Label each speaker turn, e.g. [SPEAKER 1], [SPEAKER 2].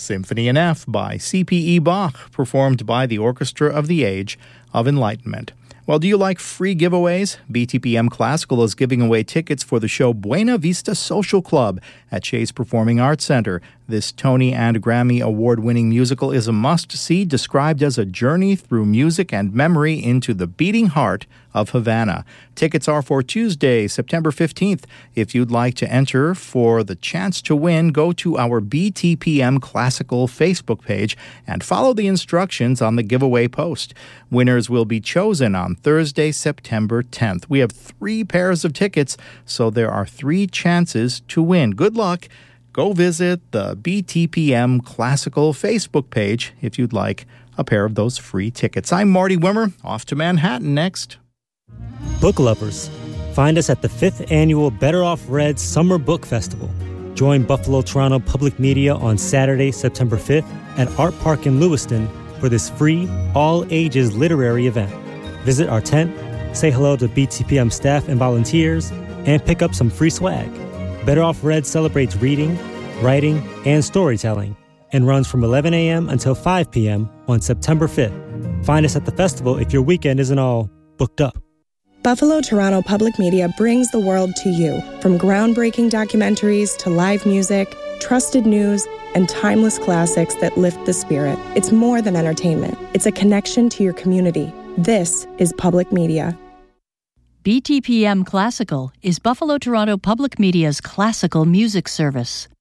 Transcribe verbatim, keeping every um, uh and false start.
[SPEAKER 1] Symphony in F by C P E Bach, performed by the Orchestra of the Age of Enlightenment. Well, do you like free giveaways? B T P M Classical is giving away tickets for the show Buena Vista Social Club at Chase Performing Arts Center. This Tony and Grammy award-winning musical is a must-see, described as a journey through music and memory into the beating heart of Havana. Tickets are for Tuesday, September fifteenth. If you'd like to enter for the chance to win, go to our B T P M Classical Facebook page and follow the instructions on the giveaway post. Winners will be chosen on Thursday, September tenth. We have three pairs of tickets, so there are three chances to win. Good luck. Go visit the B T P M Classical Facebook page if you'd like a pair of those free tickets. I'm Marty Wimmer. Off to Manhattan next.
[SPEAKER 2] Book lovers, find us at the fifth Annual Better Off Read Summer Book Festival. Join Buffalo Toronto Public Media on Saturday, September fifth at Art Park in Lewiston for this free, all-ages literary event. Visit our tent, say hello to B T P M staff and volunteers, and pick up some free swag. Better Off Read celebrates reading, writing, and storytelling, and runs from eleven a.m. until five p.m. on September fifth. Find us at the festival if your weekend isn't all booked up.
[SPEAKER 3] Buffalo Toronto Public Media brings the world to you. From groundbreaking documentaries to live music, trusted news, and timeless classics that lift the spirit. It's more than entertainment. It's a connection to your community. This is public media.
[SPEAKER 4] B T P M Classical is Buffalo Toronto Public Media's classical music service.